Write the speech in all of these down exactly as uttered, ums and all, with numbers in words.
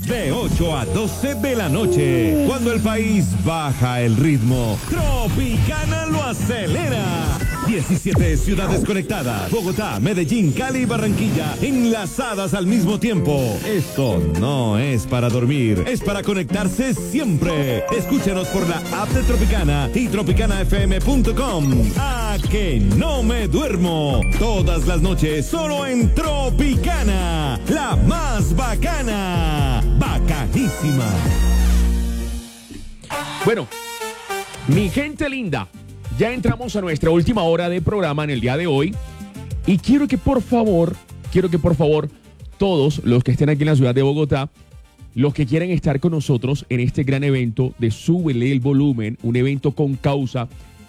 De ocho a doce de la noche, cuando el país baja el ritmo, Tropicana lo acelera. diecisiete ciudades conectadas, Bogotá, Medellín, Cali y Barranquilla, enlazadas al mismo tiempo. Esto no es para dormir, es para conectarse siempre. Escúchenos por la app de Tropicana y tropicana f m punto com. ¡A que no me duermo! Todas las noches, solo en Tropicana, la más bacana. Bacanísima. Bueno, mi gente linda, ya entramos a nuestra última hora de programa en el día de hoy y quiero que por favor, quiero que por favor todos los que estén aquí en la ciudad de Bogotá, los que quieran estar con nosotros en este gran evento de Súbele el Volumen, un evento con causa,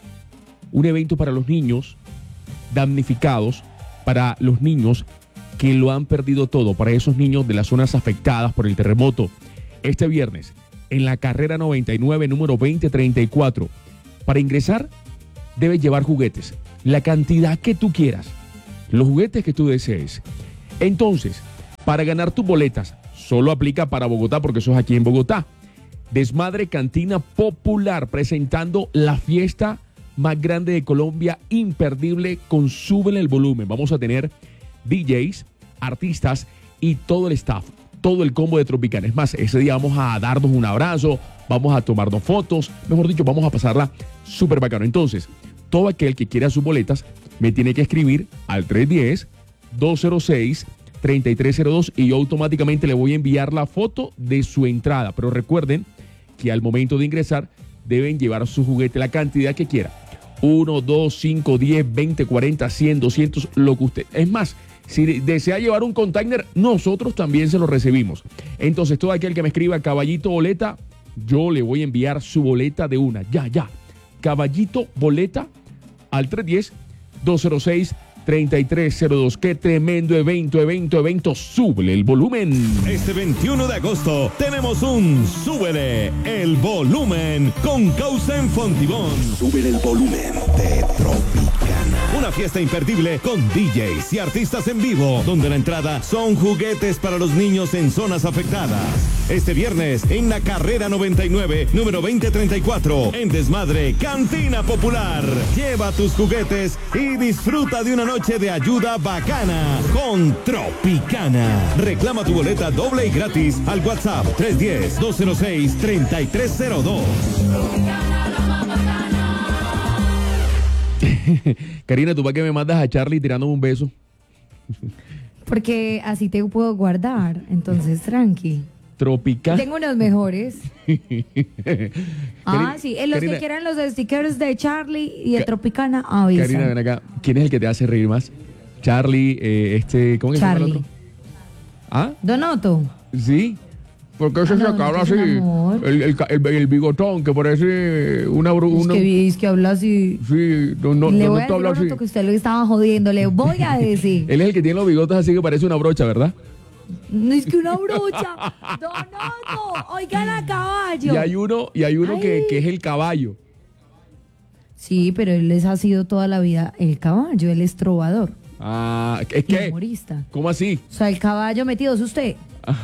un evento para los niños damnificados, para los niños que lo han perdido todo, para esos niños de las zonas afectadas por el terremoto. Este viernes, en la carrera noventa y nueve, número veinte treinta y cuatro. Para ingresar, debes llevar juguetes, la cantidad que tú quieras, los juguetes que tú desees. Entonces, para ganar tus boletas, solo aplica para Bogotá porque eso es aquí en Bogotá. Desmadre Cantina Popular, presentando la fiesta más grande de Colombia, imperdible, con Súbele el Volumen. Vamos a tener D Js, artistas y todo el staff, todo el combo de Tropicana. Es más, ese día vamos a darnos un abrazo, vamos a tomarnos fotos, mejor dicho, vamos a pasarla súper bacano. Entonces, todo aquel que quiera sus boletas me tiene que escribir al tres uno cero, dos cero seis, tres tres cero dos y yo automáticamente le voy a enviar la foto de su entrada. Pero recuerden que al momento de ingresar deben llevar su juguete, la cantidad que quiera. uno, dos, cinco, diez, veinte, cuarenta, cien, doscientos, lo que usted... Es más, si desea llevar un container, nosotros también se lo recibimos. Entonces, todo aquel que me escriba Caballito Boleta, yo le voy a enviar su boleta de una. Ya, ya. Caballito Boleta al tres uno cero, dos cero seis, tres tres cero dos. Qué tremendo evento, evento, evento. Súbele el volumen. Este veintiuno de agosto tenemos un Súbele el Volumen con causa en Fontibón. Súbele el volumen de Tropicana. Una fiesta imperdible con D Js y artistas en vivo, donde la entrada son juguetes para los niños en zonas afectadas. Este viernes en la carrera noventa y nueve, número veinte treinta y cuatro, en Desmadre Cantina Popular. Lleva tus juguetes y disfruta de una noche de ayuda bacana con Tropicana. Reclama tu boleta doble y gratis al WhatsApp tres uno cero, dos cero seis, tres tres cero dos. Karina, ¿tú para qué me mandas a Charlie tirándome un beso? Porque así te puedo guardar, entonces tranqui. Tropicana. Tengo unos mejores. ah, Karina, sí, en los Karina, que quieran los stickers de Charlie y de Tropicana, avisan. Karina, ven acá. ¿Quién es el que te hace reír más? Charlie, eh, este, ¿cómo es que se llama el otro? ¿Ah? Donoto. Sí. ¿Por qué se Ah, no, acaba no, así? amor. El, el, el, el bigotón que parece una... una Es que, es que habla así. Sí, no, no, Le no, voy no a te decir habla a así. Donoto que usted lo estaba jodiendo. Le voy a decir. Él es el que tiene los bigotes así que parece una brocha, ¿verdad? No es que una brocha. Donoto, oigan a caballo. Y hay uno, y hay uno que, que es el caballo. Sí, pero él les ha sido toda la vida el caballo, él es trovador. Ah, ¿es Y que? humorista. ¿Cómo así? O sea, el caballo metido es usted.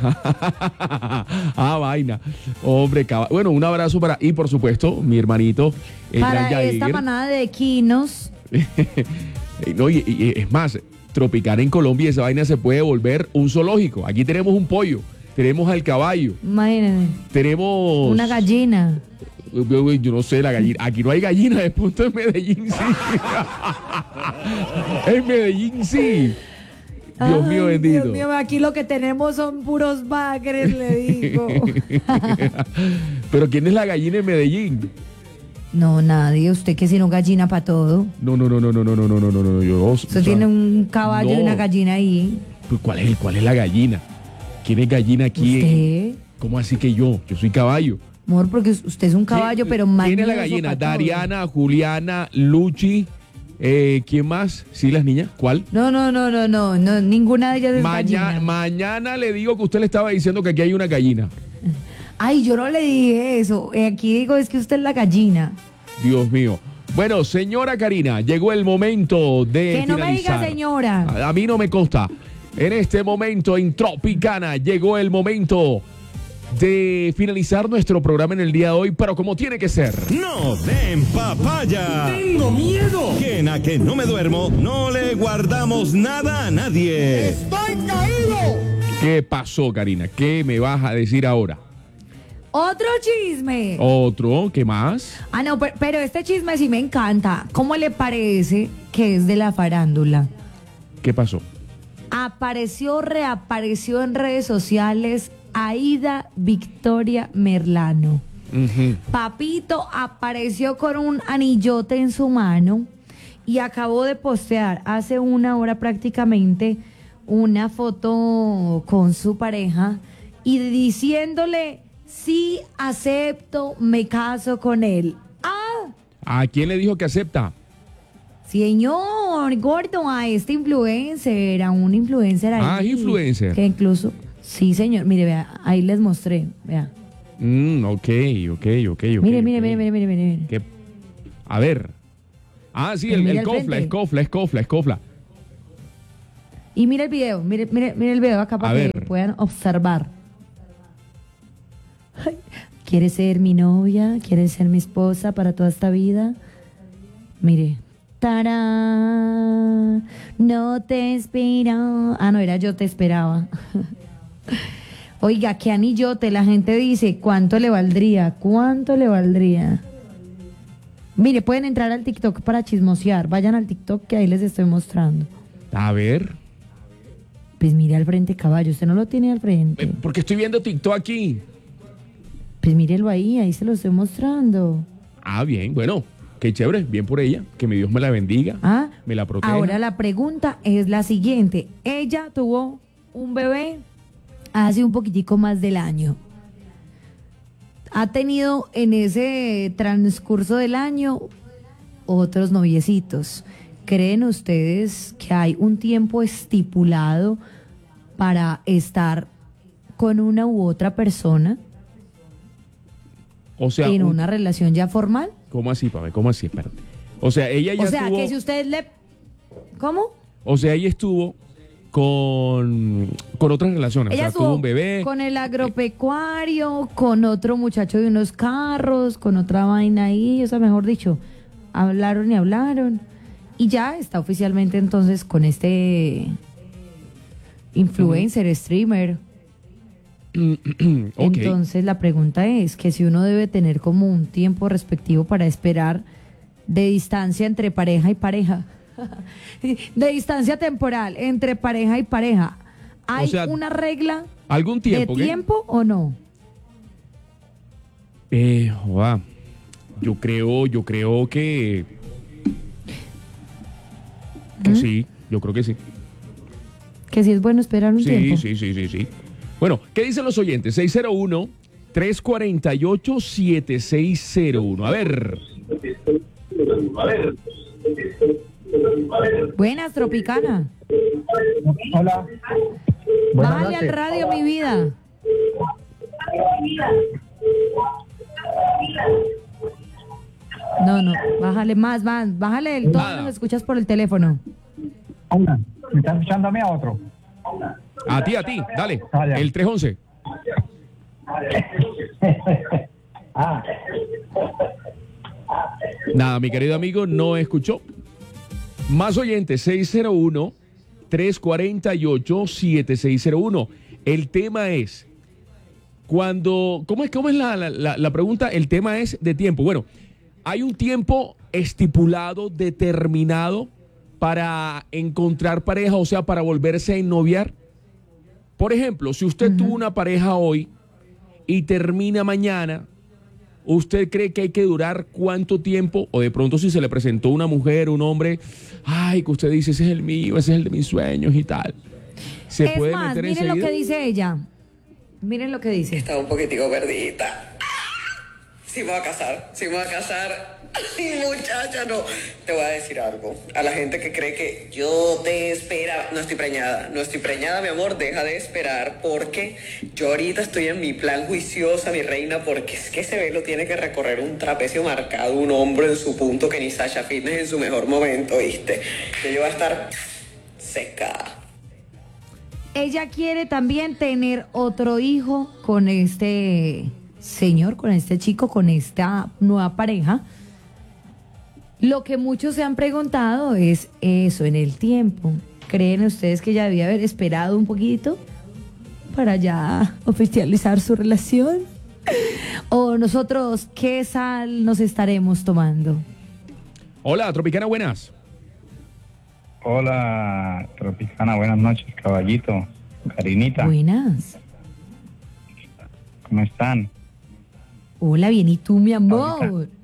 ah, vaina. Hombre, caballo. Bueno, un abrazo para... Y por supuesto, mi hermanito, el Para gran esta Jair. manada de equinos. no, y, y es más, Tropicana en Colombia, esa vaina se puede volver un zoológico. Aquí tenemos un pollo, tenemos al caballo, Imagínense. tenemos... Una gallina. Yo, yo no sé, la gallina. Aquí no hay gallina, de punto en Medellín sí. En Medellín sí. Dios Ay, mío bendito. Dios mío, aquí lo que tenemos son puros bagres, le digo. Pero ¿quién es la gallina en Medellín? No, nadie. Usted que tiene una gallina para todo. No, no, no, no, no, no, no, no, no, no, no. Yo, Usted o sea, tiene un caballo no. y una gallina ahí. Pues, ¿cuál es, ¿Cuál es la gallina? ¿Quién es gallina aquí? ¿Usted? ¿Cómo así que yo? Yo soy caballo. Amor, porque usted es un caballo, pero ¿Quién mañoso es la gallina? pa' todo. Dariana, Juliana, Luchi. Eh, ¿Quién más? ¿Sí, las niñas? ¿Cuál? No, no, no, no, no, no, ninguna de ellas es Mañana, gallina. mañana le digo que usted le estaba diciendo que aquí hay una gallina. Ay, yo no le dije eso. Eh, Aquí digo es que usted es la gallina. Dios mío. Bueno, señora Karina, llegó el momento de Que no me finalizar. diga señora. A, a mí no me consta. En este momento en Tropicana llegó el momento de finalizar nuestro programa en el día de hoy, pero como tiene que ser. ¡No den papaya! ¡Tengo miedo! Quien a que no me duermo, no le guardamos nada a nadie. ¡Estoy caído! ¿Qué pasó, Karina? ¿Qué me vas a decir ahora? Otro chisme. ¿Otro? ¿Qué más? Ah, no, pero, pero este chisme sí me encanta. ¿Cómo le parece que es de la farándula? ¿Qué pasó? Apareció, reapareció en redes sociales Aida Victoria Merlano. Uh-huh. Papito apareció con un anillote en su mano y acabó de postear hace una hora prácticamente una foto con su pareja y diciéndole: sí, acepto, me caso con él. Ah, ¿A quién le dijo que acepta? señor gordo, a este influencer, a un influencer ahí. Ah, influencer. Que incluso, sí, señor, mire, vea, ahí les mostré, vea. Mm, ok, ok, ok, ok. Mire, ok. mire, mire, mire, mire, mire. ¿Qué? A ver. Ah, sí, Y el, mira el al cofla, frente. es cofla, es cofla, es cofla. Y mire el video, mire, mire, mire el video acá para A que ver. puedan observar. Ay, ¿quieres ser mi novia? ¿Quieres ser mi esposa para toda esta vida? Mire. ¡Tarán! No te esperaba. Ah, no, era yo te esperaba. Oiga, qué anillote. La gente dice, ¿cuánto le valdría? ¿Cuánto le valdría? Mire, pueden entrar al TikTok para chismosear. Vayan al TikTok que ahí les estoy mostrando. A ver. Pues mire al frente, caballo. Usted no lo tiene al frente. Eh, Porque estoy viendo TikTok aquí. Pues mírelo ahí, ahí se lo estoy mostrando. Ah, bien, bueno. Qué chévere, bien por ella. Que mi Dios me la bendiga. Ah, Me la proteja. ahora la pregunta es la siguiente. Ella tuvo un bebé hace un poquitico más del año. Ha tenido en ese transcurso del año otros noviecitos. ¿Creen ustedes que hay un tiempo estipulado para estar con una u otra persona O sea, en un- una relación ya formal? ¿Cómo así, Pame? ¿Cómo así? Espérate. O sea, ella ya O sea, tuvo... que si usted le... ¿Cómo? O sea, ella estuvo con, con otras relaciones. Ella o sea, estuvo tuvo un bebé. con el agropecuario, con otro muchacho de unos carros, con otra vaina ahí, o sea, mejor dicho, hablaron y hablaron. Y ya está oficialmente entonces con este influencer, streamer. Ok. Entonces la pregunta es que si uno debe tener como un tiempo respectivo para esperar de distancia entre pareja y pareja. De distancia temporal entre pareja y pareja. ¿Hay O sea, una regla ¿Algún tiempo? de ¿qué? tiempo o no? Eh, joda, yo creo, yo creo que... Que ¿Mm? sí, yo creo que sí. Que si es bueno esperar un Sí, tiempo. sí, sí, sí, sí. Bueno, ¿qué dicen los oyentes? seis cero uno, tres cuatro ocho, siete seis cero uno. A ver. Buenas, Tropicana. Hola. Buenas Bájale al noches. radio, mi vida. No, no, bájale más, más, bájale el tono, Nada. nos escuchas por el teléfono. Hola. ¿Me estás escuchando a mí a otro? A ti, a ti, dale. Ah, ya. El tres once. Ah, Nada, mi querido amigo, no escuchó. Más oyentes, seis cero uno, tres cuatro ocho, siete seis cero uno. El tema es, cuando, ¿cómo es, cómo es la, la- la- la pregunta? El tema es de tiempo. Bueno, hay un tiempo estipulado, determinado para encontrar pareja, o sea, para volverse a ennoviar. Por ejemplo, si usted tuvo una pareja hoy y termina mañana, ¿usted cree que hay que durar cuánto tiempo? O de pronto si se le presentó una mujer, un hombre, ay, que usted dice, ese es el mío, ese es el de mis sueños y tal. ¿Se Es puede más, meter miren lo enseguida? que dice ella. Miren lo que dice. Está un poquitico perdidita. Sí me voy a casar, sí me voy a casar. Ay, muchacha, no. Te voy a decir algo. A la gente que cree que yo te espera, no estoy preñada, no estoy preñada, mi amor, deja de esperar porque yo ahorita estoy en mi plan juiciosa, mi reina, porque es que ese velo tiene que recorrer un trapecio marcado, un hombro en su punto que ni Sasha Fitness en su mejor momento, ¿viste? Que yo voy a estar seca. ella quiere también tener otro hijo con este señor, con este chico, con esta nueva pareja. Lo que muchos se han preguntado es eso, en el tiempo. ¿Creen ustedes que ella debía haber esperado un poquito para ya oficializar su relación? ¿O nosotros qué sal nos estaremos tomando? Hola, Tropicana, buenas. Hola, Tropicana, buenas noches, caballito, Karinita. Buenas. ¿Cómo están? Hola, bien, ¿y tú, mi amor? Ahorita.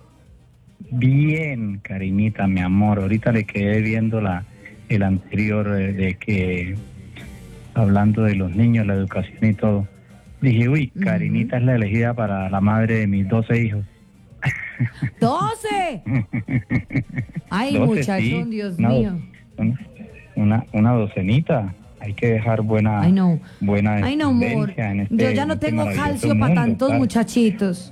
Bien, Karinita, mi amor. Ahorita le quedé viendo la el anterior eh, de que, hablando de los niños, la educación y todo. Dije, uy, Karinita uh-huh. es la elegida para la madre de mis doce hijos. ¡Doce! Ay, doce, muchachón, sí. Dios una, mío. Una, una docenita. Hay que dejar buena, Ay, no. buena Ay, no, amor. En este, Yo ya no este tengo calcio para tantos claro. muchachitos.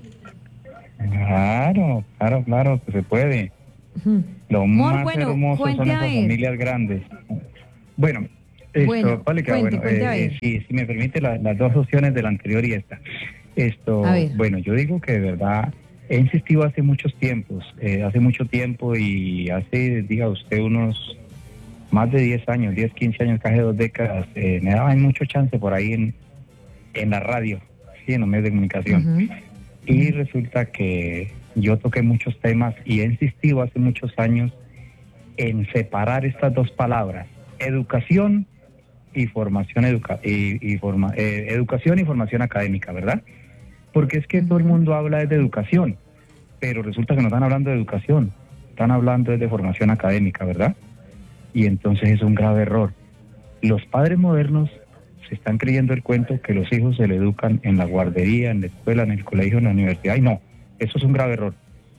Claro, claro, claro, que se puede. Uh-huh. Lo amor, más bueno, hermoso son esas familias grandes. Bueno, esto, bueno, vale, que, cuente, bueno cuente eh, si, si me permite la, las dos opciones de la anterior y esta. Esto, bueno, yo digo que de verdad he insistido hace muchos tiempos, eh, hace mucho tiempo y hace, diga usted, unos más de diez años, diez, quince años, casi dos décadas, eh, me daban mucho chance por ahí en, en la radio, sí, en los medios de comunicación. Uh-huh. Y resulta que yo toqué muchos temas y he insistido hace muchos años en separar estas dos palabras, educación y formación educa y, y forma eh, educación y formación académica, ¿verdad? Porque es que todo el mundo habla de educación, pero resulta que no están hablando de educación, están hablando de formación académica, ¿verdad? Y entonces es un grave error. Los padres modernos se están creyendo el cuento que los hijos se le educan en la guardería, en la escuela, en el colegio, en la universidad. Y no, eso es un grave error.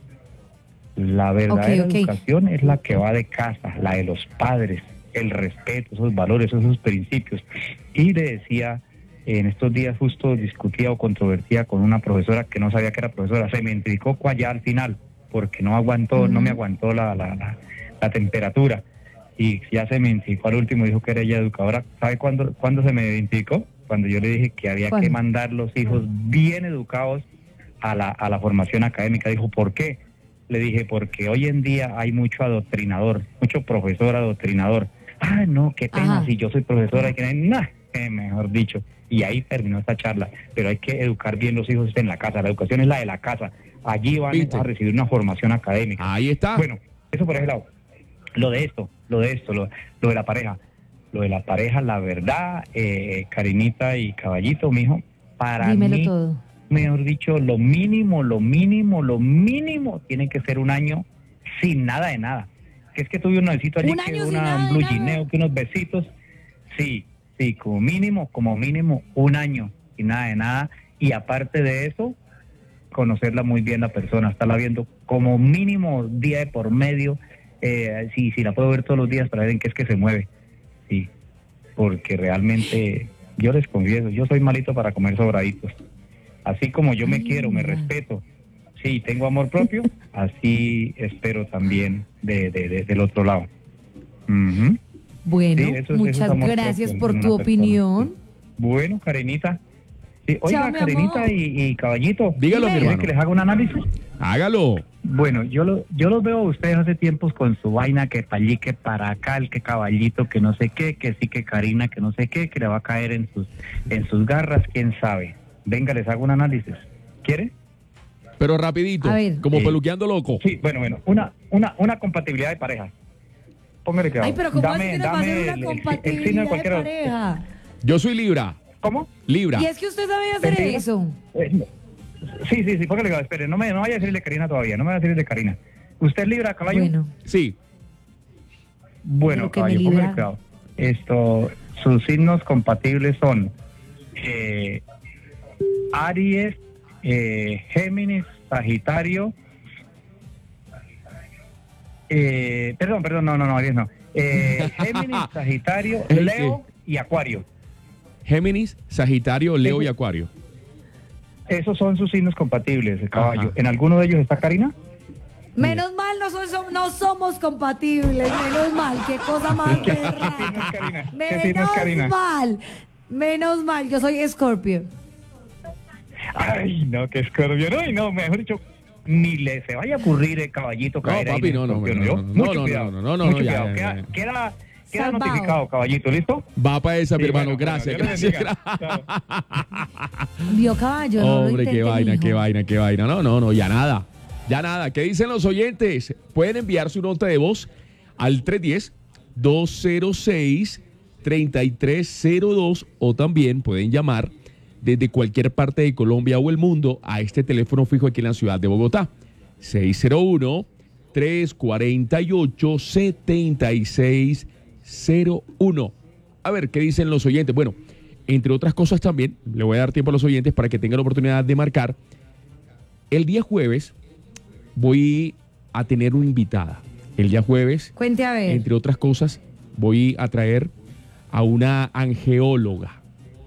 La verdadera okay, okay. educación es la que va de casa, la de los padres, el respeto, esos valores, esos principios. Y le decía, en estos días justo discutía o controvertía con una profesora que no sabía que era profesora, se me identificó allá al final, porque no aguantó, uh-huh. no me aguantó la, la, la, la temperatura. Y ya se me identificó al último, dijo que era ella educadora. ¿Sabe cuándo, cuándo se me identificó? Cuando yo le dije que había ¿Cuándo? que mandar los hijos bien educados a la, a la formación académica. Dijo, ¿por qué? Le dije, porque hoy en día hay mucho adoctrinador, mucho profesor adoctrinador. Ah, no, qué pena, Ajá. si yo soy profesora, hay que... Nah, eh, mejor dicho. Y ahí terminó esta charla. Pero hay que educar bien los hijos en la casa. La educación es la de la casa. Allí van ¿Viste? a recibir una formación académica. Ahí está. Bueno, eso por ese lado. Lo de esto, lo de esto, lo, lo de la pareja. Lo de la pareja, la verdad, eh, Karinita y Caballito, mijo, para Dímelo mí, todo. mejor dicho, lo mínimo, lo mínimo, lo mínimo tiene que ser un año sin nada de nada. Que es que tuve un necesito allí, ¿Un que año una, sin nada un blue gineo, que unos besitos. Sí, sí, como mínimo, como mínimo, un año sin nada de nada. Y aparte de eso, conocerla muy bien la persona, estarla viendo como mínimo día de por medio. Eh, si, si la puedo ver todos los días para ver en qué es que se mueve, sí, porque realmente yo les confieso, yo soy malito para comer sobraditos, así como yo me Ay, quiero, me respeto, sí, tengo amor propio, así espero también de, de, de del otro lado. Uh-huh. Bueno, sí, eso, muchas eso gracias por tu opinión. Persona. Bueno, Karinita, sí, oiga, Chao, Karinita y, y Caballito, dígalo, mi hermano. que les haga un análisis. Hágalo. Bueno, yo lo, yo los veo a ustedes hace tiempos con su vaina que para allí, que para acá, el que Caballito, que no sé qué, que sí que Karina, que no sé qué, que le va a caer en sus, en sus garras, quién sabe. Venga, les hago un análisis. ¿Quiere? Pero rapidito, como eh, peluqueando loco. Sí, bueno, bueno, una, una, una compatibilidad de pareja. Póngale cuidado. Ay, pero ¿cómo dame, así que nos va a hacer una compatibilidad de, de pareja? Yo soy Libra. ¿Cómo? Libra. Y es que usted sabe hacer ¿Libra? eso. Eh, Sí, sí, sí, póngale cuidado, espere, no me no vaya a decirle Karina todavía, no me vaya a decirle Karina. ¿Usted es Libra, caballo? Bueno. Sí. Bueno, caballo, póngale cuidado. Esto, sus signos compatibles son eh, Aries, eh, Géminis, Sagitario, eh, perdón, perdón, no, no, no, Aries no. Eh, Géminis, Sagitario, Leo y Acuario. Géminis, Sagitario, Leo y Acuario. Esos son sus signos compatibles, el caballo. Ajá. ¿En alguno de ellos está Karina? Menos mal no, so- no somos compatibles, menos mal, qué cosa más berraca. Menos mal, menos mal, yo soy Scorpio. Ay, no, que Scorpio, no, y no, mejor dicho, ni le se vaya a ocurrir el caballito caer No, papi, ahí. no, no, no, no, no, mucho no, cuidado, no, no, no, mucho no, ya, cuidado. ya, Queda, ya. queda, queda Salvado. notificado, caballito, ¿listo? Va para esa, mi Sí, hermano, bueno, gracias, bueno, Dios le gracias. bendiga. Chao. Vio caballo, no lo Hombre, qué intente, vaina, mijo. qué vaina, qué vaina. No, no, no, ya nada. Ya nada. ¿Qué dicen los oyentes? Pueden enviar su nota de voz al tres uno cero, dos cero seis, tres tres cero dos o también pueden llamar desde cualquier parte de Colombia o el mundo a este teléfono fijo aquí en la ciudad de Bogotá. seis cero uno, tres cuatro ocho, siete seis cero uno. A ver, ¿qué dicen los oyentes? Bueno, entre otras cosas también, le voy a dar tiempo a los oyentes para que tengan la oportunidad de marcar. El día jueves voy a tener una invitada. El día jueves, Cuente a ver. entre otras cosas, voy a traer a una angeóloga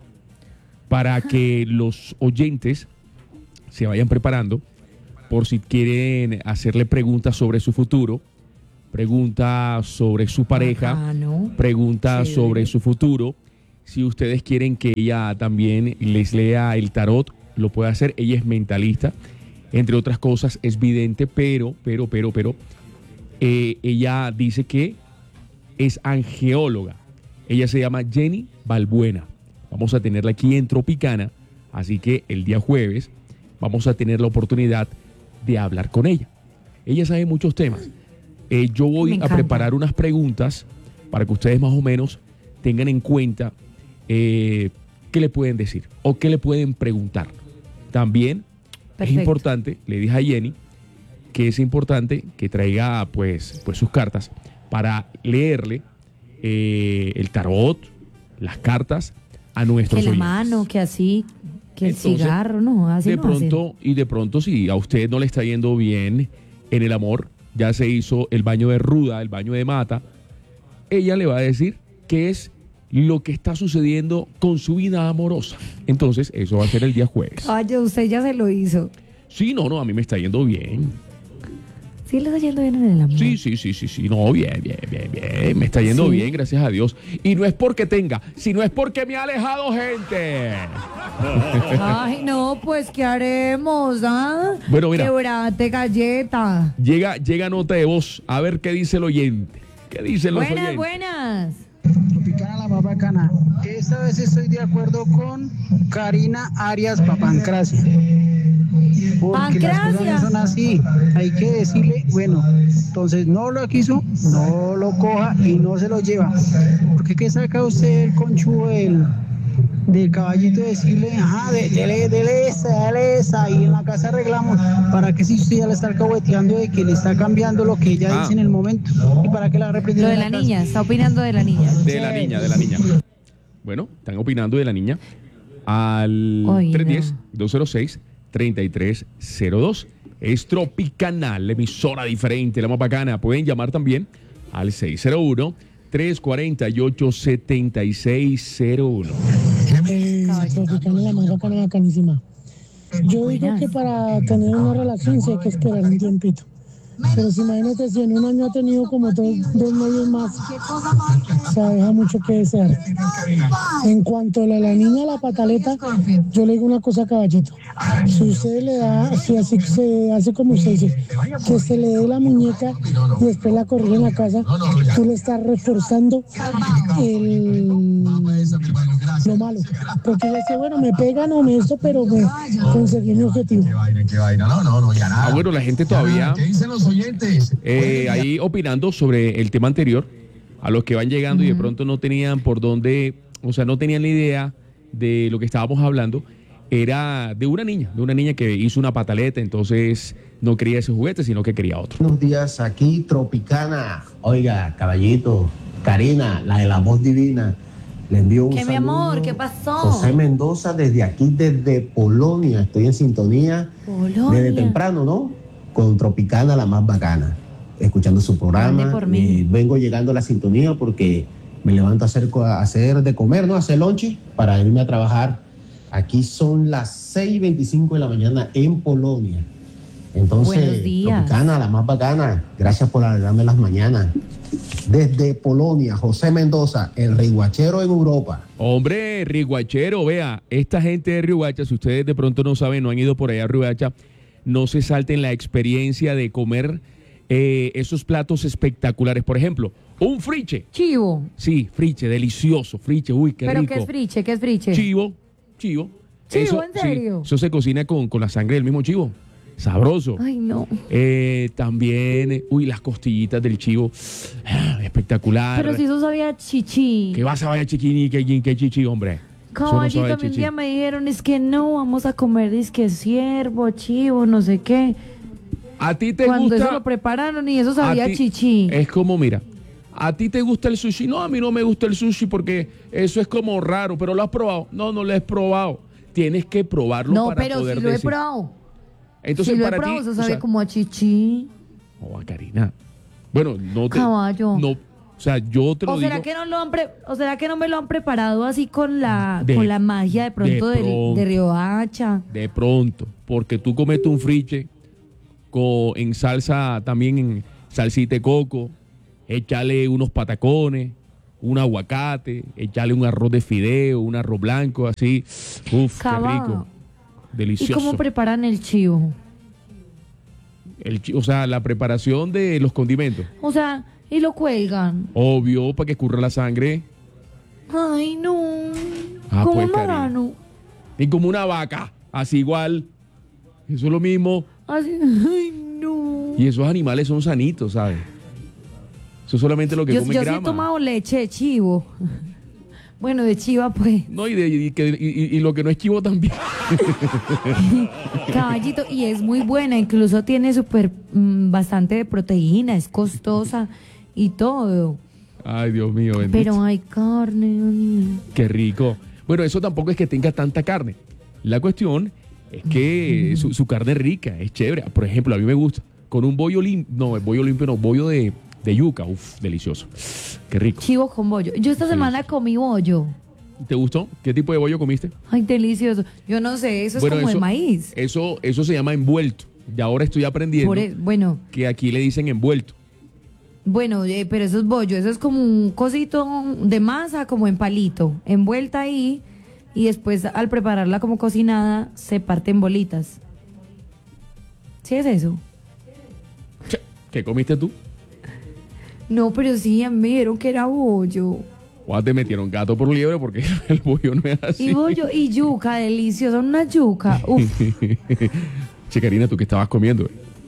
para que los oyentes se vayan preparando por si quieren hacerle preguntas sobre su futuro, preguntas sobre su pareja, Bacano. preguntas Chévere. sobre su futuro. Si ustedes quieren que ella también les lea el tarot, lo puede hacer. Ella es mentalista, entre otras cosas, es vidente, pero, pero, pero, pero, eh, ella dice que es angeóloga. Ella se llama Jenny Balbuena. Vamos a tenerla aquí en Tropicana, así que el día jueves vamos a tener la oportunidad de hablar con ella. Ella sabe muchos temas. Eh, yo Me voy a encanta. preparar unas preguntas para que ustedes más o menos tengan en cuenta eh, qué le pueden decir o qué le pueden preguntar. También Perfecto. es importante, le dije a Jenny, que es importante que traiga pues, pues sus cartas para leerle eh, el tarot, las cartas a nuestros Que la oyentes. mano, que así, que el Entonces, cigarro, no, así de no hacen. pronto, y de pronto, si a usted no le está yendo bien en el amor, ya se hizo el baño de ruda, el baño de mata, ella le va a decir qué es lo que está sucediendo con su vida amorosa. Entonces, eso va a ser el día jueves. Caballo, usted ya se lo hizo. Sí, no, no, a mí me está yendo bien. Sí le está yendo bien en el amor. Sí, sí, sí, sí, sí, no, bien, bien, bien, bien, me está yendo Sí. bien, gracias a Dios. Y no es porque tenga, sino es porque me ha alejado gente. Ay, no, pues, ¿qué haremos, ah? Bueno, mira. Quebrate galleta. Llega, llega nota de voz, a ver qué dice el oyente. ¿Qué dicen los Buenas, oyentes? buenas. Tropicana, la más bacana. Esta vez estoy de acuerdo con Karina Arias Papancracia. Porque las Pancracia. cosas no son así. Hay que decirle, bueno, entonces no lo quiso, no lo coja y no se lo lleva. Porque ¿qué saca usted el conchudo del, del caballito de decirle, ajá, de- dele, dele esa, dele esa, y en la casa arreglamos? ¿Para qué si usted ya le está alcahueteando de que le está cambiando lo que ella Ah. dice en el momento? ¿Y para qué la reprende? Lo de en la casa? niña, está opinando de la niña. De la niña, de la niña. Bueno, están opinando de la niña al Oiga. tres uno cero, dos cero seis, tres tres cero dos. Es Tropicana, la emisora diferente, la más bacana. Pueden llamar también al seis cero uno, tres cuatro ocho, siete seis cero uno. Eh, Tropicana, la más bacana, bacanísima. Yo digo Buenas. que para tener una relación sí hay que esperar un tiempito. Pero si imagínate, si en un año ha tenido como dos, dos novios más, o sea, deja mucho que desear. En cuanto a la, la niña, la pataleta, yo le digo una cosa, caballito. Si usted le da, si así se hace como usted dice, que se le dé la muñeca y después la corrige en la casa, tú le estás reforzando el, lo malo. Porque ella dice, bueno, me pegan o me esto, pero me conseguí mi objetivo. Ah, bueno, la gente todavía eh, ahí opinando sobre el tema anterior, a los que van llegando y de pronto no tenían por dónde, o sea, no tenían la idea de lo que estábamos hablando, era de una niña, de una niña que hizo una pataleta, entonces no quería ese juguete, sino que quería otro. Buenos días, aquí Tropicana. Oiga, caballito, Karina, la de la voz divina. Le envío un ¿Qué, mi saludo. amor? ¿Qué pasó? José Mendoza, desde aquí, desde Polonia. Estoy en sintonía Polonia. desde temprano, ¿no? Con Tropicana, la más bacana. Escuchando su Ande programa. por mí. Eh, vengo llegando a la sintonía porque me levanto a hacer, co- a hacer de comer, ¿no? A hacer lonche para irme a trabajar. Aquí son las seis y veinticinco de la mañana en Polonia. Entonces, Tropicana, la más bacana, gracias por alegrarme las mañanas. Desde Polonia, José Mendoza, el riguachero en Europa. Hombre, riguachero, vea, esta gente de Riohacha, si ustedes de pronto no saben, no han ido por allá a Riohacha, no se salten la experiencia de comer eh, esos platos espectaculares. Por ejemplo, un friche. Chivo. Sí, friche, delicioso, friche, uy, qué ¿Pero rico. qué es friche? ¿Qué es friche? Chivo, chivo. ¿Chivo, eso, en serio? Sí, eso se cocina con, con la sangre del mismo chivo. Sabroso. Ay, no. Eh, también, uy, las costillitas del chivo. Espectacular. Pero si eso sabía chichi. ¿Qué vas a ver chiquini? ¿Qué, qué chichi, hombre? Caballito, no un día me dijeron, es que no, vamos a comer, es que ciervo, chivo, no sé qué. ¿A ti te Cuando gusta? Cuando eso lo prepararon y eso sabía ti, chichi. Es como, mira, ¿a ti te gusta el sushi? No, a mí no me gusta el sushi porque eso es como raro, pero ¿lo has probado? No, no lo he probado. Tienes que probarlo no, para pero poder sí lo decir. he probado. Entonces, sí lo para he probado, ti, eso sabe o sea, como a chichi. Oh, Karina. Bueno, no te... Caballo. No, o sea, yo te lo ¿O será, digo, que no lo han pre ¿O será que no me lo han preparado así con la, de, con la magia de pronto de, de, pronto, de Riohacha? De pronto, porque tú cometes un friche con, en salsa, también en salsita de coco, échale unos patacones, un aguacate, échale un arroz de fideo, un arroz blanco, así. Uf, Cabá. qué rico. Delicioso. ¿Y cómo preparan el chivo? El, o sea, la preparación de los condimentos. O sea, y lo cuelgan. Obvio, para que escurra la sangre. Ay, no. Ah, como pues, un marrano. Y como una vaca, así igual. Eso es lo mismo. Así, ay, no. Y esos animales son sanitos, ¿sabes? Eso es solamente lo que yo, comen yo grama. sí he tomado leche de chivo. Bueno, de chiva, pues. No, y, de, y, y, y, y lo que no es chivo también. Caballito, y es muy buena, incluso tiene súper mmm, bastante de proteína, es costosa y todo. Ay, Dios mío, bendito. Pero hay carne. Qué rico. Bueno, eso tampoco es que tenga tanta carne. La cuestión es que su, su carne es rica, es chévere. Por ejemplo, a mí me gusta con un bollo limpio, no, el bollo limpio no, bollo de, de yuca, uf, delicioso. Qué rico. Chivo con bollo. Yo esta semana sí. comí bollo. ¿Te gustó? ¿Qué tipo de bollo comiste? Ay, delicioso. Yo no sé, eso bueno, es como eso, el maíz. Eso, eso se llama envuelto. Y ahora estoy aprendiendo Por el, bueno, que aquí le dicen envuelto. Bueno, eh, pero eso es bollo, eso es como un cosito de masa, como en palito, envuelta ahí, y después al prepararla como cocinada, se parte en bolitas. ¿Sí es eso? ¿Qué comiste tú? No, pero sí, me dijeron que era bollo. O te metieron gato por liebre porque el bollo no es así. Y bollo y yuca, deliciosa, una yuca. Uf. Che, Karina, ¿tú qué estabas comiendo?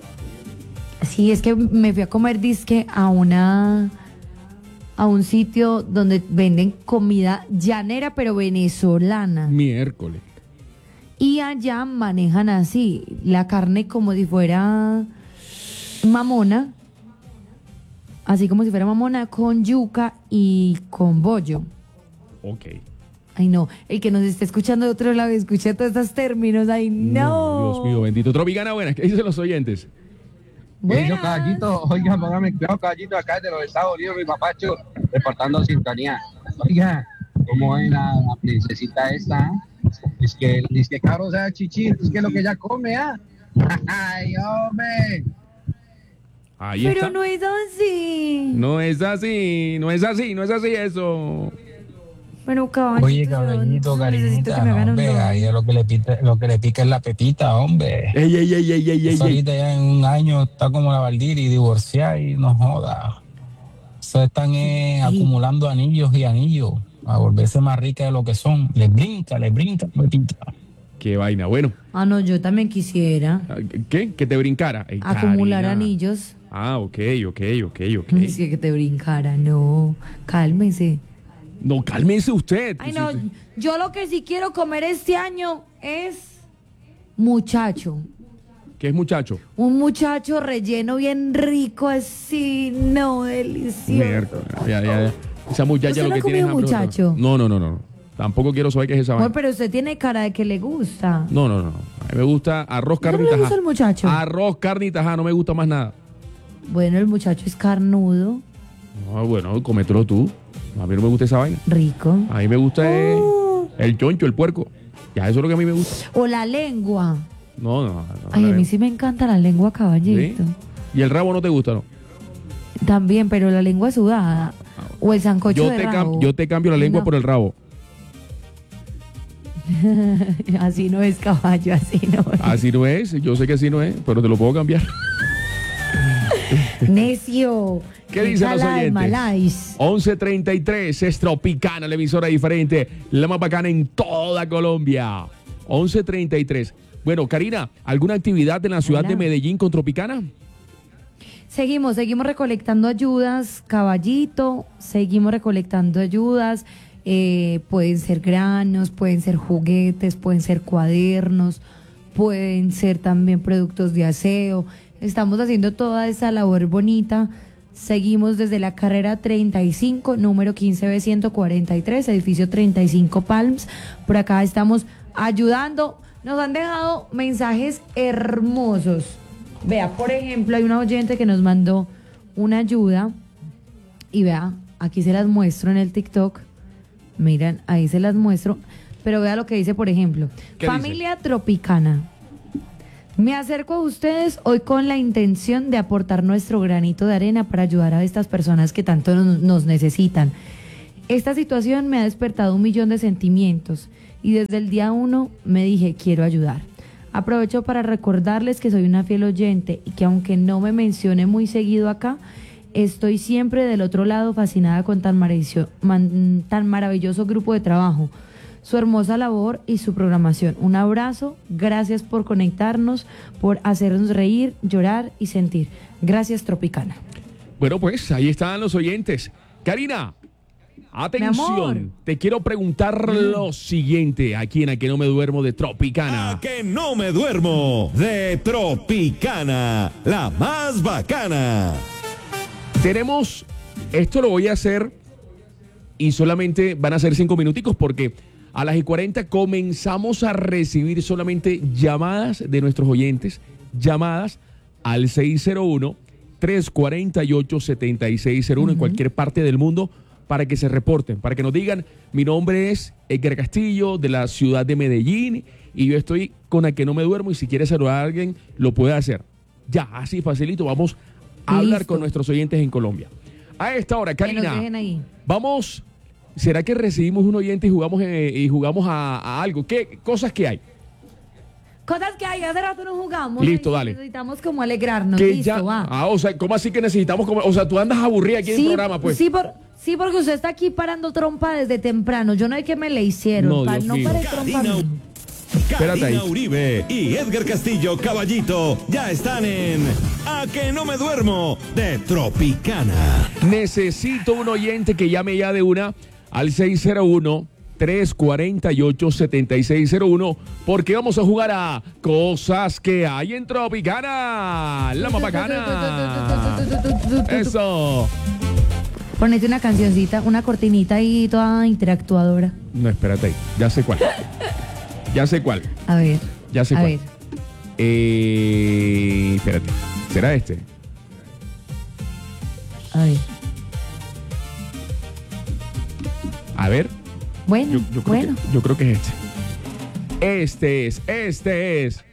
Sí, es que me fui a comer disque a una a un sitio donde venden comida llanera pero venezolana. Miércoles. Y allá manejan así la carne como si fuera mamona. Así como si fuera mamona con yuca y con bollo. Ok. Ay, no. El que nos esté escuchando de otro lado escucha todos estos términos. Ay, no. no Dios mío, bendito. Tropicana buena. ¿Qué dicen los oyentes? Bueno, caballito, oiga, póngame cuidado, caballito, acá de los Estados Unidos, mi papacho, reportando sintonía. Oiga, ¿cómo es la, la princesita esta? Es que, es que caro sea chichi, es que lo que ella come, ¿ah? ¡Ay, hombre! Ahí Pero está. no es así. No es así, no es así, no es así eso. Bueno, caballito. Oye, caballito, Karinita, no, hombre, ahí es lo que le pica, lo que le pica es la pepita, hombre. Ey, ey, ey, ey, ey, ey. Ahorita ya en un año está como la Valdiri, divorciada y no joda. Eso están eh, acumulando anillos y anillos a volverse más rica de lo que son. Les brinca, les brinca, pepita. Qué vaina, bueno. Ah, no, yo también quisiera. ¿Qué? Que te brincara. Ey, acumular Karina. anillos. Ah, ok, ok, ok, ok. Es que, que te brincara, no. Cálmese. No, cálmese usted. Ay, no, yo lo que sí quiero comer este año es muchacho. ¿Qué es muchacho? Un muchacho relleno bien rico, así, no, delicioso. Miércoles, ya, ya, ya. Esa muchacha ¿Usted lo no que ha tiene es comido hambre. muchacho? No, no, no, no. Tampoco quiero saber qué es esa vaina. Amor, pero usted tiene cara de que le gusta. No, no, no. A mí me gusta arroz, carne y ¿No le tajá. gusta el muchacho? Arroz, carne y tajá, no me gusta más nada. Bueno, el muchacho es carnudo. No, bueno, cómetelo tú. A mí no me gusta esa vaina. Rico. A mí me gusta Oh. el, el choncho, el puerco. Ya, eso es lo que a mí me gusta. O la lengua. No, no. no Ay, a mí sí me encanta la lengua caballito. ¿Sí? ¿Y el rabo no te gusta, no? También, pero la lengua sudada o el sancocho yo de te rabo. Yo te cambio la lengua no. por el rabo. Así no es, caballo, así no es. Así no es, yo sé que así no es, pero te lo puedo cambiar. Necio. ¿Qué dicen los oyentes? once treinta y tres, es Tropicana, la emisora diferente, la más bacana en toda Colombia. once treinta y tres. Bueno, Karina, ¿alguna actividad en la ciudad Hola. de Medellín con Tropicana? Seguimos, seguimos recolectando ayudas, caballito, seguimos recolectando ayudas. Eh, pueden ser granos, pueden ser juguetes, pueden ser cuadernos, pueden ser también productos de aseo. Estamos haciendo toda esa labor bonita. Seguimos desde la carrera treinta y cinco, número quince B ciento cuarenta y tres, edificio treinta y cinco Palms. Por acá estamos ayudando. Nos han dejado mensajes hermosos. Vea, por ejemplo, hay una oyente que nos mandó una ayuda. Y vea, aquí se las muestro en el TikTok. Miren, ahí se las muestro. Pero vea lo que dice, por ejemplo. Familia dice? Tropicana. Me acerco a ustedes hoy con la intención de aportar nuestro granito de arena para ayudar a estas personas que tanto nos, nos necesitan. Esta situación me ha despertado un millón de sentimientos y desde el día uno me dije, quiero ayudar. Aprovecho para recordarles que soy una fiel oyente y que aunque no me mencione muy seguido acá, estoy siempre del otro lado fascinada con tan maravilloso, man, tan maravilloso grupo de trabajo, su hermosa labor y su programación. Un abrazo, gracias por conectarnos, por hacernos reír, llorar y sentir. Gracias, Tropicana. Bueno, pues ahí están los oyentes. Karina, atención, te quiero preguntar mm. lo siguiente, aquí en A Que No Me Duermo de Tropicana. A Que No Me Duermo de Tropicana, la más bacana. Tenemos, esto lo voy a hacer y solamente van a ser cinco minuticos porque a las y cuarenta comenzamos a recibir solamente llamadas de nuestros oyentes, llamadas al seis cero uno, tres cuatro ocho, siete seis cero uno uh-huh. en cualquier parte del mundo para que se reporten, para que nos digan, mi nombre es Edgar Castillo de la ciudad de Medellín y yo estoy con A Que No Me Duermo y si quiere saludar a alguien lo puede hacer. Ya, así facilito, vamos a hablar con nuestros oyentes en Colombia. A esta hora, Karina, vamos, ¿será que recibimos un oyente y jugamos eh, y jugamos a, a algo? ¿Qué cosas que hay? Cosas que hay, hace rato no jugamos. Listo, dale. Necesitamos como alegrarnos, que listo, ya, va. Ah, o sea, ¿cómo así que necesitamos? Como, o sea, tú andas aburrida aquí sí, en el programa, pues. Sí, por, sí, porque usted está aquí parando trompa desde temprano. Yo no sé qué me le hicieron. No, pa, Dios no mío. pare trompa. Karina Uribe y Edgar Castillo Caballito ya están en A Que No Me Duermo de Tropicana. Necesito un oyente que llame ya de una al seis cero uno, tres cuatro ocho, siete seis cero uno porque vamos a jugar a Cosas que hay en Tropicana, la más bacana. Eso. Ponete una cancioncita, una cortinita ahí toda interactuadora. No, espérate ahí, ya sé cuál. Ya sé cuál. A ver. Ya sé a cuál. Ver. Eh, espérate. ¿Será este? A ver. A ver. Bueno, yo, yo creo bueno. Que, yo creo que es este. Este es, este es.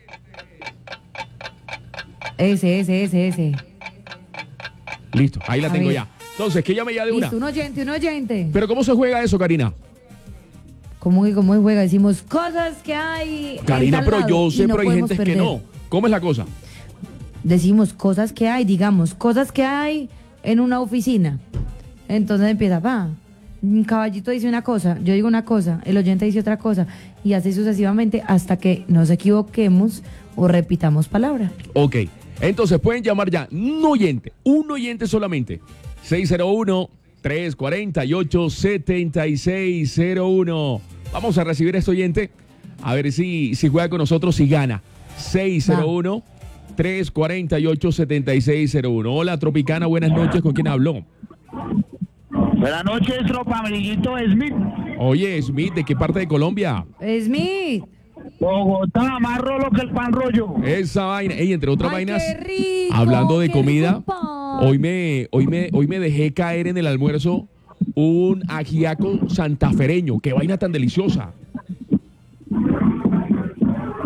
Ese, ese, ese, ese. Listo, ahí la a tengo ver. ya. Entonces, que llame ya de Listo, una. un oyente, un oyente. Pero ¿cómo se juega eso, Karina? ¿Cómo que cómo juega? Decimos cosas que hay. Karina, pero yo sé, no pero hay gente que no. ¿Cómo es la cosa? Decimos cosas que hay, digamos, cosas que hay en una oficina. Entonces empieza, va. Un caballito dice una cosa, yo digo una cosa, el oyente dice otra cosa, y así sucesivamente hasta que nos equivoquemos o repitamos palabra. Ok, entonces pueden llamar ya, un oyente, un oyente solamente. seis cero uno, tres cuatro ocho, siete seis cero uno. Vamos a recibir a este oyente, a ver si, si juega con nosotros, si gana. seis cero uno, tres cuatro ocho, siete seis cero uno. Hola, Tropicana, buenas noches. ¿Con quién habló? Buenas noches, tropa, amiguito Smith. Oye, Smith, ¿de qué parte de Colombia? Smith. Bogotá, más rolo que el pan rollo. Esa vaina. Ey, entre otras Ay, vainas, qué rico, hablando de qué comida, rico. hoy me, hoy, me, hoy me dejé caer en el almuerzo un ajiaco santafereño. Qué vaina tan deliciosa.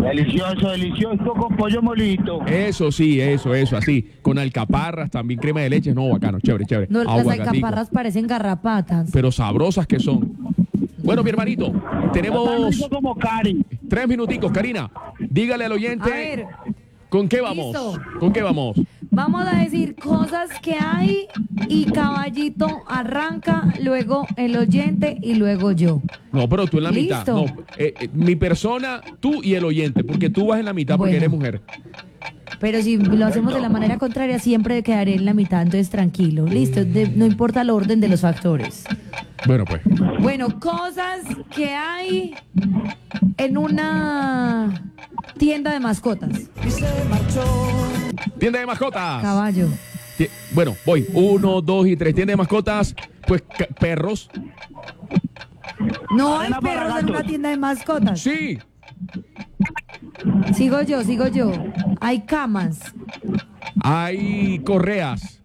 Delicioso, delicioso con pollo molito. Eso sí, eso, eso, así. Con alcaparras, también crema de leche. No, bacano, chévere, chévere. No, las alcaparras parecen garrapatas. Pero sabrosas que son. Bueno, mi hermanito, tenemos como Cari. tres minuticos. Karina, dígale al oyente. A ver. ¿Con qué vamos? Listo. ¿Con qué vamos? Vamos a decir cosas que hay y Caballito arranca, luego el oyente y luego yo. No, pero tú en la ¿Listo? mitad. No, eh, eh, mi persona, tú y el oyente, porque tú vas en la mitad porque Bueno. eres mujer. Pero si lo hacemos de la manera contraria, siempre quedaré en la mitad, entonces tranquilo. Listo, de- no importa el orden de los factores. Bueno, pues. Bueno, cosas que hay en una tienda de mascotas. Tienda de mascotas. Caballo. Ti- Bueno, voy. Uno, dos y tres. Tienda de mascotas. Pues ca- perros. No hay Arena para perros en gatos. una tienda de mascotas. Sí. Sigo yo, sigo yo. Hay camas. Hay correas.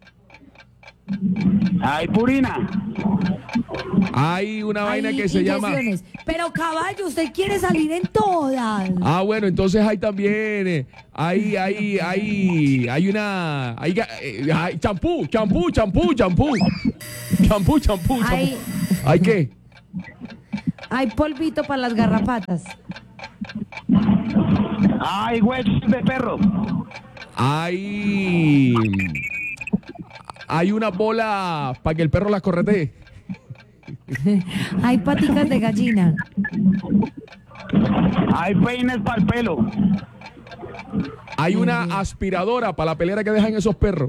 Ay, Purina. Hay una vaina hay que se llama. inyecciones. Pero caballo, usted quiere salir en todas. Ah, bueno, entonces hay también. eh, hay, hay, hay, hay una. Hay ga- eh, hay champú, champú, champú, champú. Champú, champú, champú. Hay, ¿Hay qué? hay polvito para las garrapatas. Ay, huesos de perro. Hay. Hay una bola para que el perro las corretee. Hay paticas de gallina. Hay peines para el pelo. Hay una aspiradora para la pelera que dejan esos perros.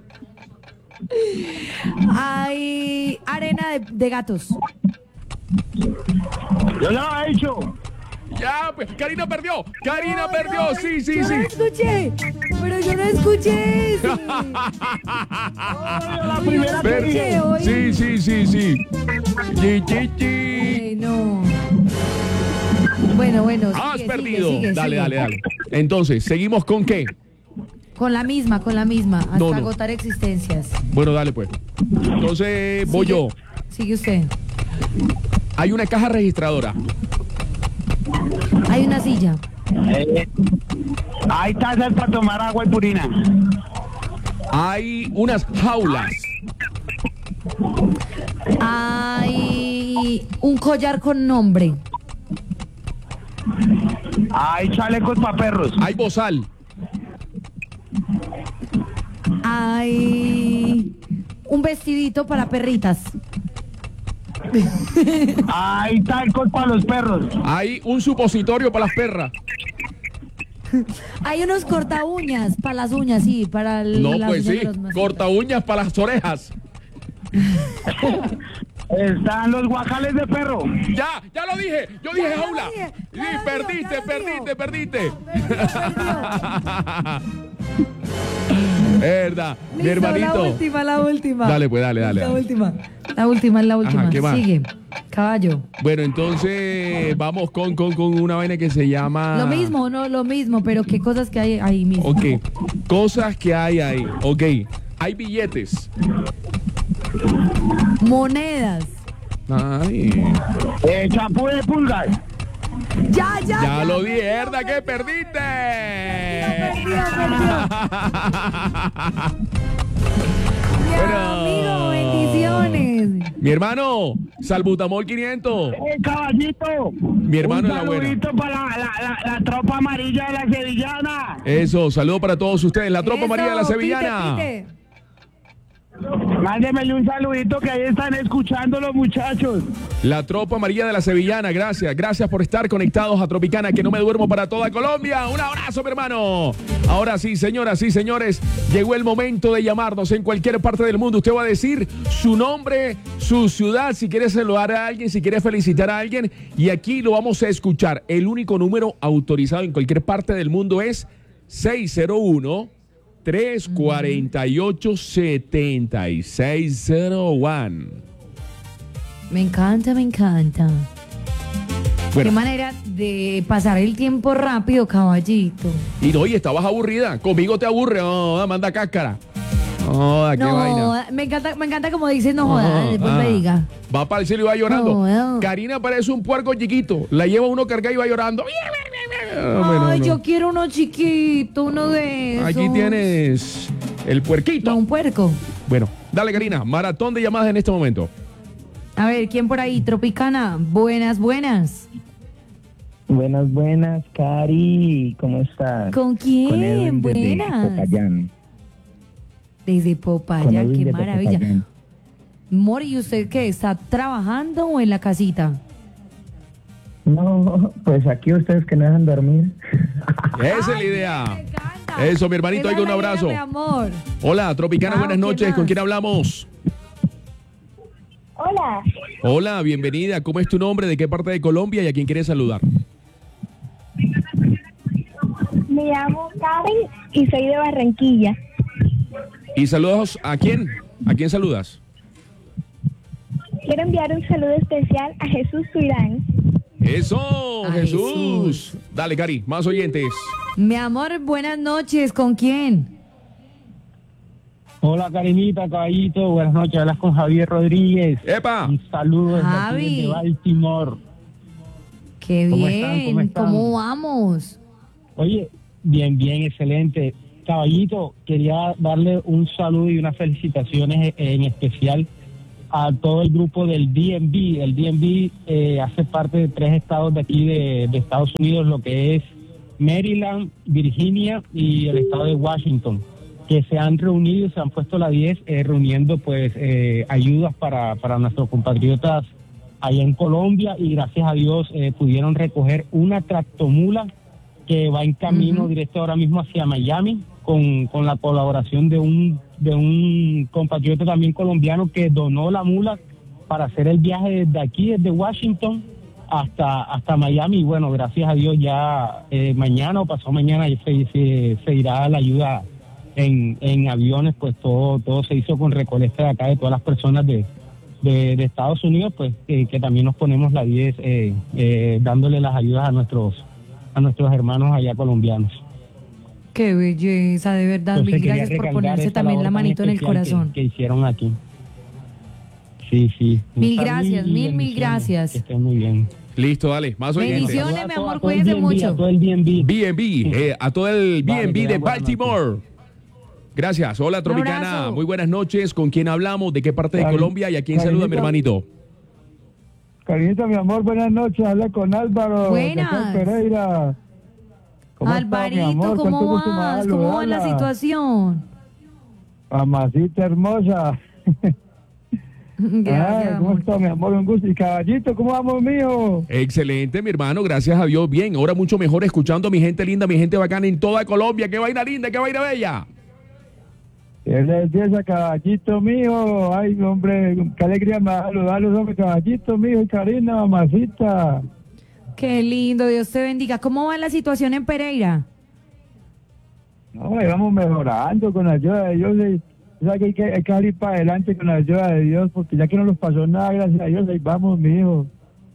Hay arena de, de gatos. Yo ya lo he dicho. Ya, pues, Karina perdió. Karina No, perdió. no, Sí, sí, yo sí. no escuché. Pero yo no escuché eso. La primera que Ver- dije. hoy. Sí, sí, sí, sí. Chi, chi, chi. Ay, no. Bueno, bueno. Has sigue, perdido. sigue, sigue, dale, sigue. dale, dale. Entonces, ¿seguimos con qué? Con la misma, con la misma. Hasta No, no. agotar existencias. Bueno, dale, pues. Entonces, voy Sigue. yo. Sigue usted. Hay una caja registradora. Hay una silla. Eh, hay tazas para tomar agua y Purina. Hay unas jaulas. Hay un collar con nombre. Hay chalecos para perros. Hay bozal. Hay un vestidito para perritas. Hay talcos para los perros. Hay un supositorio para las perras. Hay unos corta uñas para las uñas, sí, para el, No, las pues uñas sí. de los mascotas. Corta uñas para las orejas. Están los guacales de perro. Ya, ya lo dije. Yo dije Ya lo jaula. dije, Sí, ya lo dijo, perdiste, ya lo perdiste, dijo. perdiste. Perdió, Verdad. Mi Listo, hermanito. la última, la última. Dale, pues, dale, dale, La dale. última. La última, es la última. ¿qué más? Sigue. Caballo. Bueno, entonces vamos con, con, con una vaina que se llama. Lo mismo, no, lo mismo, pero qué cosas que hay ahí mismo. Ok. Cosas que hay ahí. Ok. Hay billetes. Monedas. Ay. Eh, champú de pulgas. Ya, ya. Ya lo dije, ¿verdad que perdiste? Perdió, perdió. Ya, Bueno. amigo, bendiciones. Mi hermano, Salbutamol quinientos. Eh, caballito. Mi hermano Un es la buena. saludito para la, la, la, la tropa amarilla de la sevillana. Eso, saludo para todos ustedes. La tropa Eso, María de la pite, Sevillana. pite. Mándemele un saludito que ahí están escuchando los muchachos. La tropa María de la Sevillana, gracias. Gracias por estar conectados a Tropicana, que no me duermo para toda Colombia. Un abrazo, mi hermano. Ahora sí, señoras y señores, llegó el momento de llamarnos en cualquier parte del mundo. Usted va a decir su nombre, su ciudad, si quiere saludar a alguien, si quiere felicitar a alguien. Y aquí lo vamos a escuchar. El único número autorizado en cualquier parte del mundo es seis cero uno, tres cuatro ocho, siete seis cero uno. Me encanta, me encanta. Bueno. Qué manera de pasar el tiempo rápido, caballito. Y no, y estabas aburrida. Conmigo te aburre. No, manda cáscara. No, qué No, vaina. me encanta, me encanta como dices, no jodas, Ah, después ah. me diga. Va para el cielo y va llorando. No, no. Karina parece un puerco chiquito. La lleva uno cargado y va llorando. Ay, yo quiero uno chiquito, uno de esos. Aquí tienes el puerquito. No, un puerco. Bueno, dale, Karina, maratón de llamadas en este momento. A ver, ¿quién por ahí? Tropicana, buenas, buenas. Buenas, buenas, Cari, ¿cómo estás? ¿Con quién? Con Edwin desde Buenas. Popayán. Desde Con Popayán, Edwin qué desde maravilla. Popayán. Mori, ¿y usted qué? ¿Está trabajando o en la casita? No, pues aquí ustedes que no dejan dormir. Esa es la idea. Eso, mi hermanito, oiga, un abrazo. Mi amor. Hola, Tropicana, Ah, buenas ¿qué noches. más? ¿Con quién hablamos? Hola, Hola, bienvenida. ¿Cómo es tu nombre? ¿De qué parte de Colombia? ¿Y a quién quieres saludar? me llamo Karen y soy de Barranquilla. ¿Y saludos a quién? ¿A quién saludas? Quiero enviar un saludo especial a Jesús Tuirán. Eso, A Jesús. Jesús. Dale, Cari, más oyentes. Mi amor, buenas noches. ¿Con quién? Hola, Karinita, caballito. Buenas noches. Hablas con Javier Rodríguez. ¡Epa! Un saludo desde Javi. aquí, desde Baltimore. Qué ¿Cómo bien. están? ¿Cómo están? ¿Cómo vamos? Oye, bien, bien, excelente. Caballito, quería darle un saludo y unas felicitaciones en especial a todo el grupo del D M V. El D M V eh, hace parte de tres estados de aquí de, de Estados Unidos, lo que es Maryland, Virginia y el estado de Washington, que se han reunido y se han puesto la diez eh, reuniendo pues eh, ayudas para, para nuestros compatriotas allá en Colombia, y gracias a Dios eh, pudieron recoger una tractomula que va en camino uh-huh. directo ahora mismo hacia Miami, con, con la colaboración de un de un compatriota también colombiano que donó la mula para hacer el viaje desde aquí, desde Washington hasta hasta Miami. Y bueno, gracias a Dios ya eh, mañana o pasado mañana se, se, se irá la ayuda en, en aviones, pues todo todo se hizo con recolecta de acá de todas las personas de, de, de Estados Unidos, pues eh, que también nos ponemos la diez eh, eh, dándole las ayudas a nuestros a nuestros hermanos allá colombianos. Qué belleza, de verdad. Entonces, Mil gracias por ponerse también la manito en el corazón. Que, que hicieron aquí. Sí, sí. Mil gracias, mil, mil gracias. Que estén muy bien. Listo, dale, más oyentes. Bendiciones, mi amor, cuídense mucho. A todo el B and B. B and B, eh, a todo el B and B Vale, de buenas Baltimore. Gracias. Hola, Tropicana. abrazo. Muy buenas noches. ¿Con quién hablamos? ¿De qué parte de Cari- Colombia? ¿Y a quién Carinita. saluda, mi hermanito? Carinita, mi amor, buenas noches. Habla con Álvaro. Buenas. de San Pereira. ¿Cómo está, Alvarito, mi amor? ¿cómo ¿Cuánto gusto me da vas? ¿Cómo va la saludarla? situación? Mamacita hermosa. Gracias, Ah, ¿cómo amor. está, mi amor? Un gusto. Y caballito, ¿cómo vamos, mío? Excelente, mi hermano. Gracias a Dios. Bien, ahora mucho mejor escuchando a mi gente linda, mi gente bacana en toda Colombia. ¡Qué vaina linda, qué vaina bella! Él es esa, caballito mío. Ay, hombre, qué alegría me da saludarlos, hombre, caballito mío. Y Karina, mamacita. Qué lindo, Dios te bendiga. ¿Cómo va la situación en Pereira? No, ahí vamos mejorando con la ayuda de Dios. Y, o sea, que hay, que hay que salir para adelante con la ayuda de Dios, porque ya que no nos pasó nada, gracias a Dios, ahí vamos, mi hijo.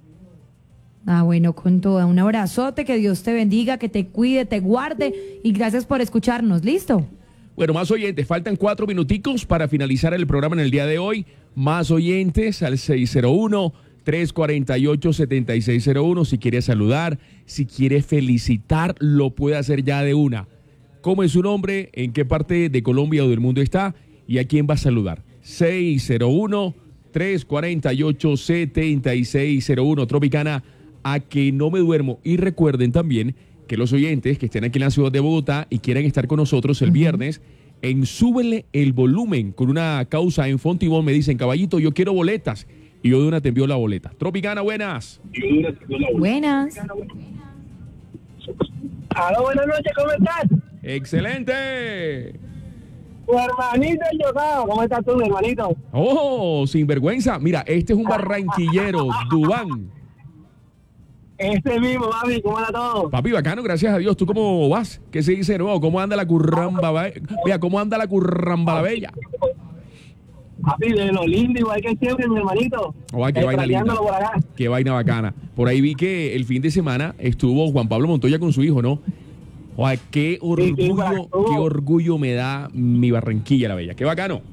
Ah, bueno, con toda. Un abrazote, que Dios te bendiga, que te cuide, te guarde, y gracias por escucharnos. ¿Listo? Bueno, más oyentes, faltan cuatro minuticos para finalizar el programa en el día de hoy. Más oyentes al seis cero uno, tres cuatro ocho, siete seis cero uno. Si quiere saludar, si quiere felicitar, lo puede hacer ya de una. ¿Cómo es su nombre? ¿En qué parte de Colombia o del mundo está? ¿Y a quién va a saludar? seis cero uno, tres cuatro ocho, siete seis cero uno. Tropicana, a que no me duermo. Y recuerden también que los oyentes que estén aquí en la ciudad de Bogotá y quieran estar con nosotros el uh-huh. viernes, en Súbele el Volumen, con una causa en Fontibón, me dicen, caballito, yo quiero boletas. Y yo de una te envío la boleta. Tropicana, buenas. Buenas. Aló, buenas noches, ¿cómo estás? ¡Excelente! Tu hermanito el Yocao, ¿cómo estás tú, mi hermanito? ¡Oh, sin vergüenza! Mira, este es un barranquillero, Dubán. Este mismo, papi, ¿cómo anda todo? Papi, bacano, gracias a Dios. ¿Tú cómo vas? ¿Qué se dice de nuevo? ¿Cómo anda la curramba? Mira, ¿cómo anda la curramba la bella? Papi, de lo lindo, igual que siempre, mi hermanito. Oh, qué vaina linda. Por acá. Qué vaina bacana. Por ahí vi que el fin de semana estuvo Juan Pablo Montoya con su hijo, ¿no? Oh, qué orgullo, sí, sí, qué orgullo me da mi Barranquilla la bella. Qué bacano.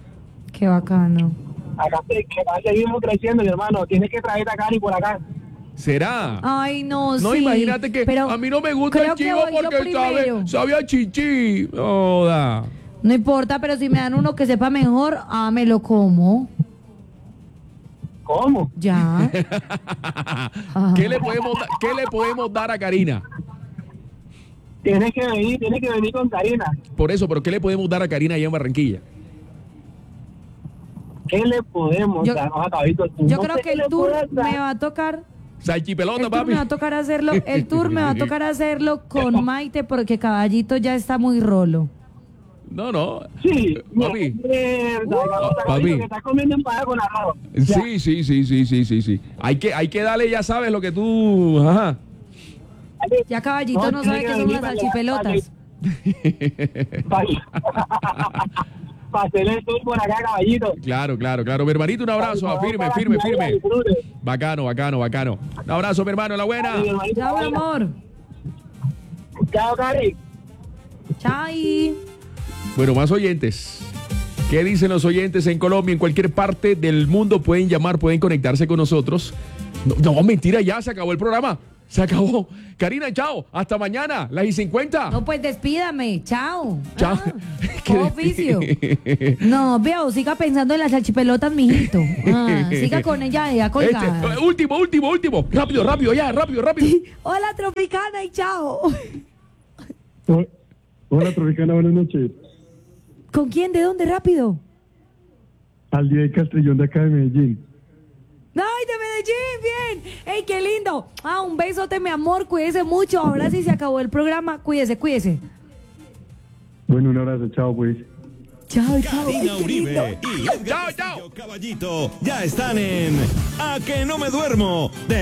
Qué bacano. Acá, que seguimos creciendo, mi hermano. Tienes que traerte a Cari por acá. ¿Será? Ay, no, No, sí. imagínate que pero a mí no me gusta el chivo porque sabe, sabe a chichi. Joda. No importa, pero si me dan uno que sepa mejor, ah, me lo como. ¿Cómo? Ya. ¿Qué le podemos da- ¿Qué le podemos dar a Karina? Tiene que venir, tiene que venir con Karina. Por eso, pero ¿qué le podemos dar a Karina allá en Barranquilla? ¿Qué le podemos Yo- dar? No, Caballito, tú Yo no creo sé que qué el le tour puedes dar. me va a tocar. Salchipelota, El tour papi. me va a tocar hacerlo. El tour me va a tocar hacerlo con Maite porque Caballito ya está muy rolo. No, no. Sí, Papi. mierda, Papi. Caballito, que está comiendo empanada con arroz. Sí, sí, sí, sí, sí, sí, sí. Hay que, hay que darle, ya sabes lo que tú. Ajá. Ya Caballito no, No, sabe tiene qué que son venir las para salchipelotas. Para hacer el tour por acá, Caballito. Claro, claro, claro. Mi hermanito, un abrazo. Vamos Firme, para firme, la playa, firme. disfrute. Bacano, bacano, bacano. Un abrazo, mi hermano. La buena. Sí, hermanito, Chao, mi amor. Chao, Cari. Chai. Bueno, más oyentes. ¿Qué dicen los oyentes en Colombia? En cualquier parte del mundo pueden llamar, pueden conectarse con nosotros. No, no, mentira, ya se acabó el programa. Se acabó. Karina, chao. Hasta mañana, las y cincuenta. No, pues despídame. Chao. Chao. Ah, ¿qué oficio? No, veo, siga pensando en las salchipelotas, mijito. Ah, siga con ella ya colgada. Este, último, último, último. Rápido, rápido, ya, rápido, rápido. Hola, Tropicana, y chao. Hola, Tropicana, buenas noches. ¿Con quién? ¿De dónde? Rápido. Al día de Castrillón de acá de Medellín. ¡Ay, de Medellín! ¡Bien! ¡Ey, qué lindo! Ah, un besote, mi amor. Cuídese mucho. Ahora sí se acabó el programa. Cuídese, cuídese. Bueno, un abrazo, chao pues. Chao, chao. Karina Ay, qué lindo. Uribe y Edgar Chao, chao. Castillo Caballito ya están en A que no me duermo de